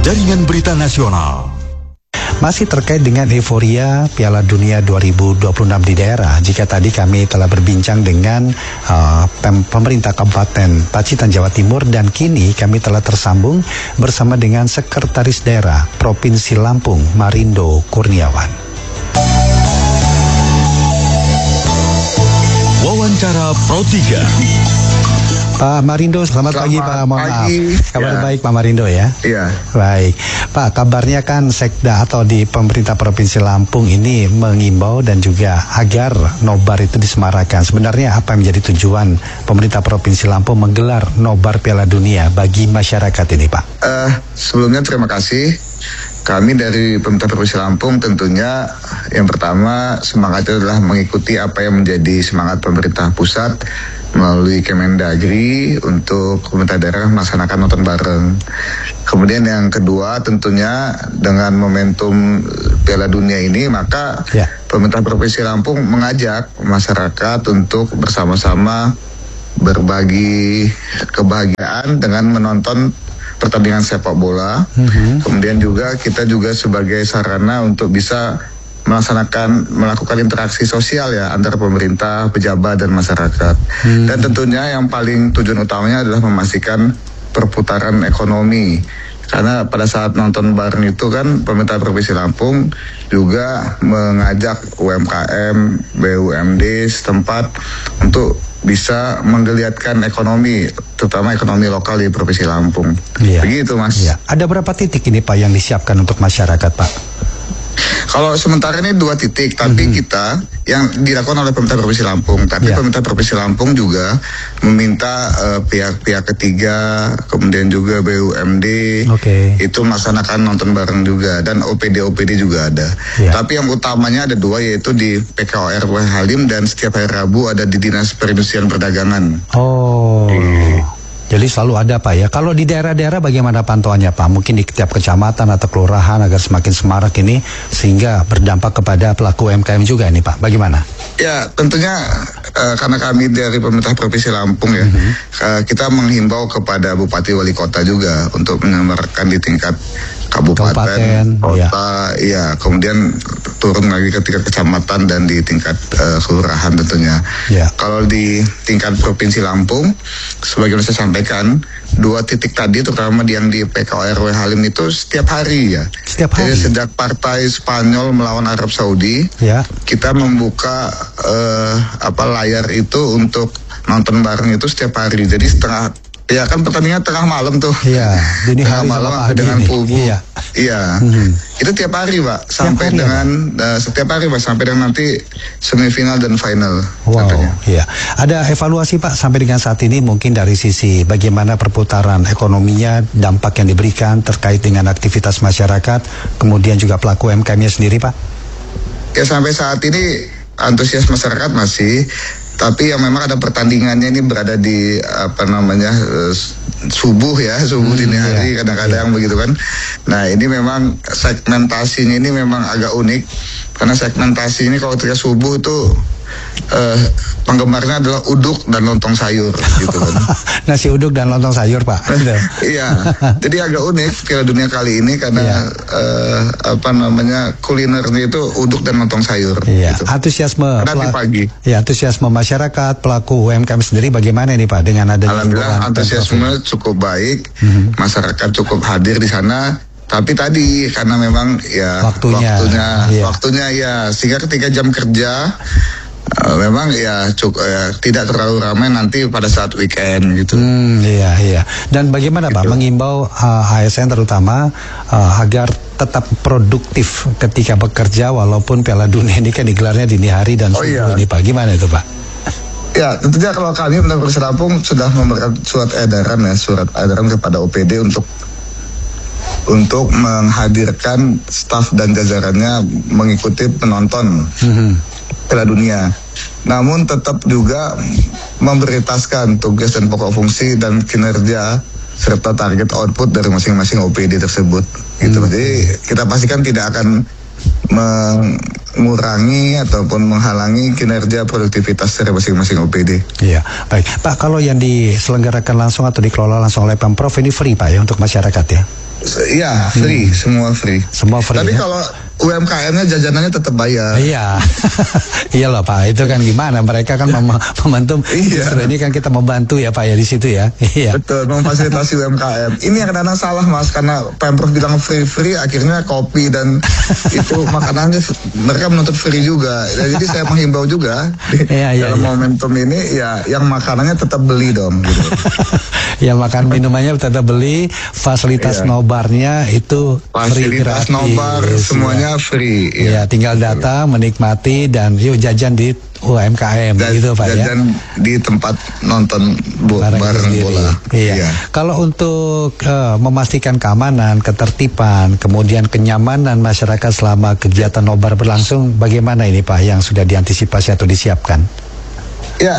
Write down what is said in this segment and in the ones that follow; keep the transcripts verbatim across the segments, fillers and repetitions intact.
Jaringan Berita Nasional. Masih terkait dengan euforia Piala Dunia dua ribu dua puluh enam di daerah, jika tadi kami telah berbincang dengan uh, pem pemerintah Kabupaten Pacitan, Jawa Timur, dan kini kami telah tersambung bersama dengan Sekretaris Daerah Provinsi Lampung, Marindo Kurniawan. Wawancara Pro tiga. Pak Marindo, selamat, selamat pagi Pak, mohon maaf. Kabar ya. Baik Pak Marindo ya? Iya. Baik. Pak, kabarnya kan Sekda atau di pemerintah Provinsi Lampung ini mengimbau dan juga agar nobar itu disemarakan. Sebenarnya apa yang menjadi tujuan pemerintah Provinsi Lampung menggelar nobar Piala Dunia bagi masyarakat ini Pak? Uh, sebelumnya terima kasih. Kami dari pemerintah Provinsi Lampung tentunya yang pertama semangatnya adalah mengikuti apa yang menjadi semangat pemerintah pusat melalui Kemendagri untuk pemerintah daerah melaksanakan nonton bareng. Kemudian yang kedua tentunya dengan momentum Piala Dunia ini maka ya. Pemerintah Provinsi Lampung mengajak masyarakat untuk bersama-sama berbagi kebahagiaan dengan menonton pertandingan sepak bola. Mm-hmm. Kemudian juga kita juga sebagai sarana untuk bisa melaksanakan melakukan interaksi sosial ya antara pemerintah, pejabat dan masyarakat. Hmm. Dan tentunya yang paling tujuan utamanya adalah memastikan perputaran ekonomi. Karena pada saat nonton bareng itu kan pemerintah Provinsi Lampung juga mengajak U M K M, B U M D setempat untuk bisa menggeliatkan ekonomi, terutama ekonomi lokal di Provinsi Lampung. Iya. Begitu Mas. Iya. Ada berapa titik ini Pak yang disiapkan untuk masyarakat Pak? Kalau sementara ini dua titik, tapi mm-hmm. kita yang dilakukan oleh pemerintah Provinsi Lampung, tapi yeah. pemerintah Provinsi Lampung juga meminta uh, pihak-pihak ketiga, kemudian juga B U M D, okay. itu melaksanakan nonton bareng juga, dan O P D O P D juga ada. Yeah. Tapi yang utamanya ada dua, yaitu di P K O R W Halim dan setiap hari Rabu ada di Dinas Perindustrian Perdagangan. Oh. Di, Jadi selalu ada Pak ya. Kalau di daerah-daerah bagaimana pantauannya Pak? Mungkin di setiap kecamatan atau kelurahan agar semakin semarak ini sehingga berdampak kepada pelaku U M K M juga ini Pak. Bagaimana? Ya tentunya uh, karena kami dari pemerintah Provinsi Lampung ya, mm-hmm. uh, kita menghimbau kepada Bupati Wali Kota juga untuk menyebarkan di tingkat kabupaten, kabupaten kota, iya. ya kemudian turun lagi ke tingkat kecamatan dan di tingkat uh, kelurahan tentunya. Yeah. Kalau di tingkat Provinsi Lampung, sebagaimana saya sampaikan, dua titik tadi terutama yang di P K O R W Halim itu setiap hari ya. Setiap hari. Jadi sejak partai Spanyol melawan Arab Saudi, yeah. kita membuka uh, apa layar itu untuk nonton bareng itu setiap hari. Jadi setengah ya kan pertandingan tengah malam tuh. Iya, dini hari malam dengan Pugu. Iya. Iya. Hmm. Itu tiap hari, Pak, sampai hari, dengan ya, uh, setiap hari, Pak, sampai dengan nanti semifinal dan final. Wow. Tentunya. Iya. Ada evaluasi, Pak, sampai dengan saat ini mungkin dari sisi bagaimana perputaran ekonominya, dampak yang diberikan terkait dengan aktivitas masyarakat, kemudian juga pelaku U M K M-nya sendiri, Pak. Ya sampai saat ini antusias masyarakat masih. Tapi yang memang ada pertandingannya ini berada di apa namanya uh, subuh ya subuh hmm, dini hari iya, kadang-kadang iya. begitu kan. Nah ini memang segmentasinya ini memang agak unik karena segmentasi ini kalau ketika subuh itu uh, penggemarnya adalah uduk dan lontong sayur gitu kan. Nasi uduk dan lontong sayur Pak. Iya. Jadi agak unik Piala Dunia kali ini karena iya. uh, apa namanya kulinernya itu uduk dan lontong sayur. Iya. Gitu. Antusiasme nanti pagi. Ya antusiasme masyarakat pelaku U M K M sendiri bagaimana nih Pak dengan adanya? Alhamdulillah antusiasme cukup baik, mm-hmm. masyarakat cukup hadir di sana. Tapi tadi karena memang ya waktunya, waktunya, iya. waktunya ya sehingga ketika jam kerja uh, memang ya cukup ya, tidak terlalu ramai nanti pada saat weekend gitu. Hmm, iya iya. Dan bagaimana gitu. Pak mengimbau uh, A S N terutama uh, agar tetap produktif ketika bekerja walaupun Piala Dunia ini kan digelarnya dini hari dan oh, iya. ini Pak. Gimana itu Pak? Ya tentunya kalau kami menurut Provinsi Lampung sudah memberikan surat edaran ya surat edaran kepada O P D untuk untuk menghadirkan staf dan jajarannya mengikuti penonton mm-hmm. Piala Dunia. Namun tetap juga memberitahukan tugas dan pokok fungsi dan kinerja serta target output dari masing-masing O P D tersebut. Gitu. Mm-hmm. Jadi kita pastikan tidak akan mengurangi ataupun menghalangi kinerja produktivitas dari masing-masing O P D. Iya, baik. Pak, kalau yang diselenggarakan langsung atau dikelola langsung oleh Pemprov ini free Pak ya untuk masyarakat ya? Iya, free, hmm. semua free. Semua free. Tapi ya? kalau U M K M-nya jajanannya tetap bayar. Iya, iya loh Pak. Itu kan gimana? Mereka kan mem membantu. Iya. Justru ini kan kita membantu ya Pak ya di situ ya. Iya. Betul, memfasilitasi U M K M. Ini yang kadang-kadang salah Mas, karena Pemprov bilang free-free, akhirnya kopi dan itu makanannya mereka menuntut free juga. Jadi saya menghimbau juga iya, iya, dalam iya. momentum ini ya yang makanannya tetap beli dong. Gitu. Ya makan minumannya tetap beli, fasilitas iya. nobarnya itu free fasilitas gratis. nobar semuanya ya. free. Ya, ya tinggal datang, menikmati dan yuk jajan di U M K M Dan, gitu Pak ya. Jajan di tempat nonton bo bareng, bareng bola. Iya. iya. Kalau untuk uh, memastikan keamanan, ketertiban, kemudian kenyamanan masyarakat selama kegiatan nobar berlangsung, bagaimana ini Pak yang sudah diantisipasi atau disiapkan? Ya.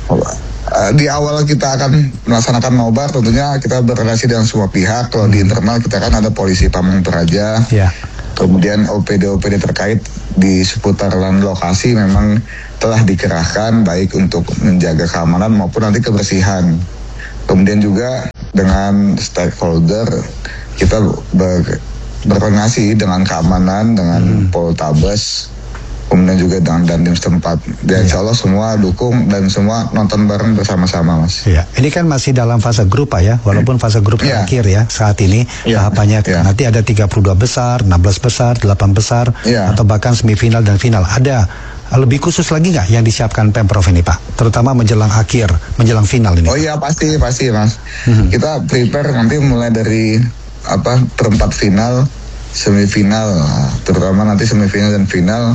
Di awal kita akan melaksanakan nobar, tentunya kita berrelasi dengan semua pihak. Kalau hmm. di internal kita kan ada polisi Pamung Praja, ya. Kemudian O P D O P D terkait di seputaran lokasi memang telah dikerahkan baik untuk menjaga keamanan maupun nanti kebersihan. Kemudian juga dengan stakeholder kita ber, berkoordinasi dengan keamanan, dengan hmm. Poltabes, kemudian juga dengan dandim setempat. Dan insya Allah semua dukung dan semua nonton bareng bersama-sama Mas. Iya, ini kan masih dalam fase grup Pak ya, walaupun fase grup ya. terakhir ya saat ini ya. Tahapannya ya. Nanti ada tiga puluh dua besar, enam belas besar, delapan besar, ya. Atau bahkan semifinal dan final. Ada lebih khusus lagi nggak yang disiapkan Pemprov ini Pak? Terutama menjelang akhir, menjelang final ini. Oh iya pasti, pasti Mas. Mm-hmm. Kita prepare nanti mulai dari apa perempat final, semifinal, terutama nanti semifinal dan final.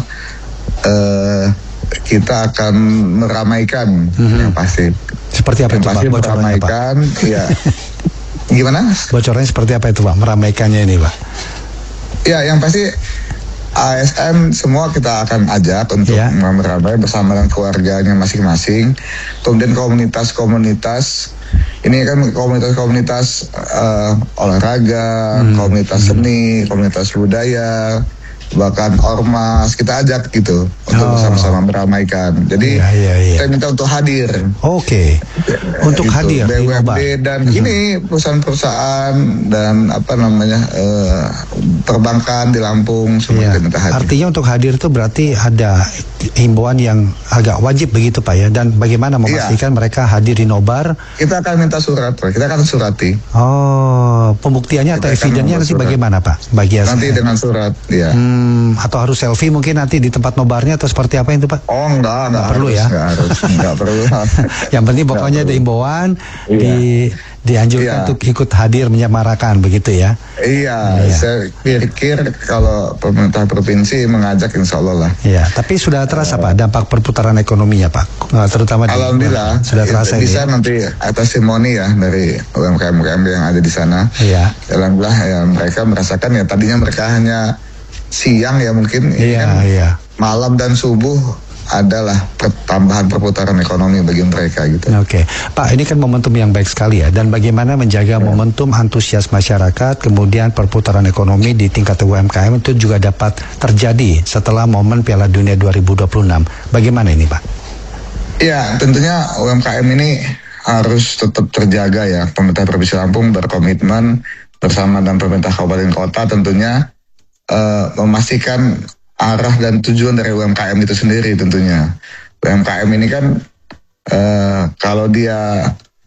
Uh, kita akan meramaikan mm-hmm. yang pasti. Seperti apa yang itu pasti Pak? Bocorannya meramaikan, Pak? Ya. Gimana? Bocorannya seperti apa itu Pak? Meramaikannya ini Pak? Ya, yang pasti A S N semua kita akan ajak untuk yeah. meramai bersama dengan keluarganya masing-masing. Kemudian komunitas-komunitas, ini kan komunitas-komunitas uh, olahraga, hmm. komunitas seni, komunitas budaya, bahkan ormas kita ajak gitu untuk oh. bersama-sama meramaikan. Jadi iya, iya, iya. saya minta untuk hadir. Oke. Okay. Untuk gitu. hadir B U M D dan mm-hmm. ini perusahaan-perusahaan dan apa namanya uh, perbankan di Lampung semua iya. kita minta hadir. Artinya untuk hadir itu berarti ada himbauan yang agak wajib begitu Pak ya. Dan bagaimana memastikan iya. mereka hadir di nobar? Kita akan minta surat, Pak. Kita akan surati. Oh, pembuktiannya kita atau evidennya nanti surat. Bagaimana Pak? Bagi nanti saya. Dengan surat, ya. Hmm. Hmm, atau harus selfie mungkin nanti di tempat nobarnya atau seperti apa itu Pak? Oh enggak, enggak, enggak perlu harus, ya? Enggak harus, enggak perlu. Yang penting pokoknya ada himbauan iya. di dianjurkan iya. untuk ikut hadir menyemarakan begitu ya? Iya, iya. Saya pikir kalau pemerintah provinsi mengajak insya Allah lah. Iya, tapi sudah terasa uh, Pak dampak perputaran ekonominya Pak, terutama di alhamdulillah sudah terasa bisa ya? Nanti testimoni ya dari U M K M U M K M yang ada di sana. Iya. Alhamdulillah ya mereka merasakan ya tadinya mereka hanya siang ya mungkin iya, kan iya. malam dan subuh adalah tambahan perputaran ekonomi bagi mereka gitu. Oke, Pak, ini kan momentum yang baik sekali ya. Dan bagaimana menjaga ya. momentum antusias masyarakat, kemudian perputaran ekonomi di tingkat U M K M itu juga dapat terjadi setelah momen Piala Dunia dua ribu dua puluh enam. Bagaimana ini Pak? Ya, tentunya U M K M ini harus tetap terjaga ya. Pemerintah Provinsi Lampung berkomitmen bersama dengan pemerintah kabupaten kota tentunya Uh, memastikan arah dan tujuan dari U M K M itu sendiri tentunya. U M K M ini kan uh, kalau dia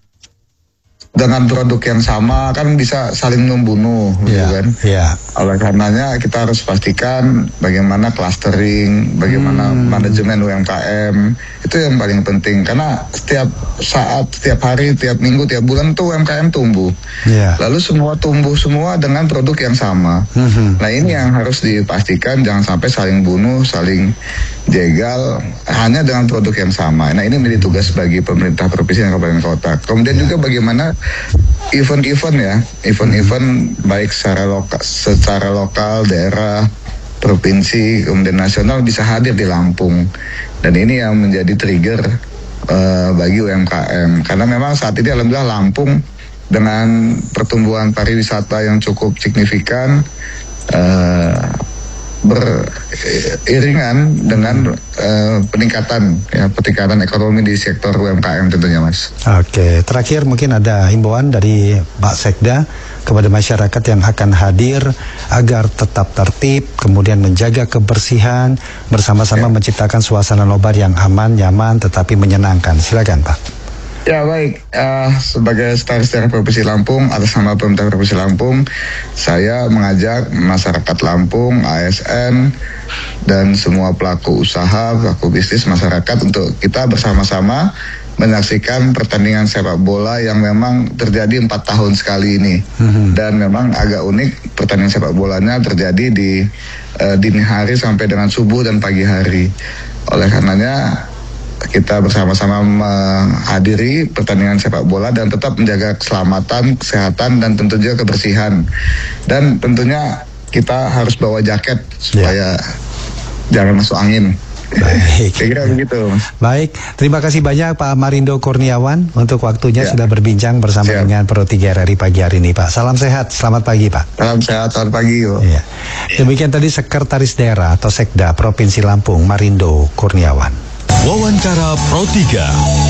dengan produk yang sama kan bisa saling membunuh, yeah, gitu kan? Yeah. Oleh karenanya kita harus pastikan bagaimana clustering, bagaimana hmm. manajemen U M K M itu yang paling penting karena setiap saat, setiap hari, tiap minggu, tiap bulan tuh U M K M tumbuh. Yeah. Lalu semua tumbuh semua dengan produk yang sama. Mm-hmm. Nah ini yang harus dipastikan jangan sampai saling bunuh, saling jegal hanya dengan produk yang sama. Nah ini menjadi tugas bagi pemerintah provinsi dan kabupaten kota. Kemudian juga bagaimana event-event ya, event-event baik secara lokal, secara lokal, daerah, provinsi, kemudian nasional bisa hadir di Lampung. Dan ini yang menjadi trigger uh, bagi U M K M. Karena memang saat ini alhamdulillah Lampung dengan pertumbuhan pariwisata yang cukup signifikan, uh, beriringan dengan uh, peningkatan ya peningkatan ekonomi di sektor U M K M tentunya, Mas. Oke, terakhir mungkin ada himbauan dari Pak Sekda kepada masyarakat yang akan hadir agar tetap tertib, kemudian menjaga kebersihan, bersama-sama ya. menciptakan suasana nobar yang aman, nyaman, tetapi menyenangkan. Silakan, Pak. Ya baik, uh, sebagai Staf Sejarah Provinsi Lampung atas nama pemerintah Provinsi Lampung, saya mengajak masyarakat Lampung, A S N, dan semua pelaku usaha, pelaku bisnis masyarakat untuk kita bersama-sama menyaksikan pertandingan sepak bola yang memang terjadi empat tahun sekali ini. Mm-hmm. Dan memang agak unik pertandingan sepak bolanya terjadi di uh, dini hari sampai dengan subuh dan pagi hari. Oleh karenanya kita bersama-sama menghadiri pertandingan sepak bola dan tetap menjaga keselamatan, kesehatan, dan tentu juga kebersihan. Dan tentunya kita harus bawa jaket supaya ya. jangan masuk angin. Baik. Kira-kira begitu. Baik, terima kasih banyak Pak Marindo Kurniawan untuk waktunya ya. sudah berbincang bersama Siap. dengan Pro tiga R R I pagi hari ini, Pak. Salam sehat, selamat pagi, Pak. Salam sehat, selamat pagi, Pak. Ya. Demikian tadi Sekretaris Daerah atau Sekda Provinsi Lampung, Marindo Kurniawan. Wawancara Pro tiga.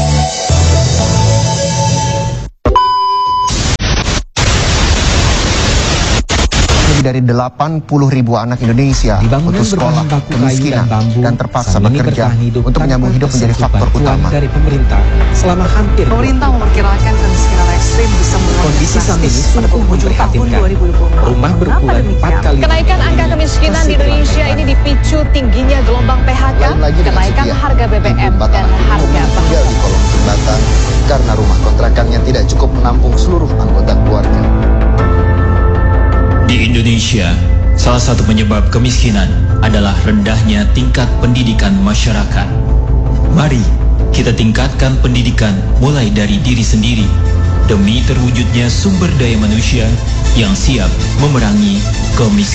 Lebih dari delapan puluh ribu anak Indonesia putus sekolah, kemiskinan, dan terpaksa bekerja untuk menyambung hidup menjadi faktor utama. Dari pemerintah selama hampir pemerintah memperkirakan kemiskinan ekstrim bisa mengalami kondisi saat ini pada sungguh penghujung tahun dua ribu dua puluh empat. Rumah berukuran empat kali. Kenaikan angka kemiskinan di Indonesia ini dipicu tingginya gelombang P H K, kenaikan harga B B M, dan harga tinggal di kolong jembatan karena rumah kontrakannya tidak cukup menampung seluruh anggota keluarga. Di Indonesia, salah satu penyebab kemiskinan adalah rendahnya tingkat pendidikan masyarakat. Mari kita tingkatkan pendidikan mulai dari diri sendiri demi terwujudnya sumber daya manusia yang siap memerangi kemiskinan.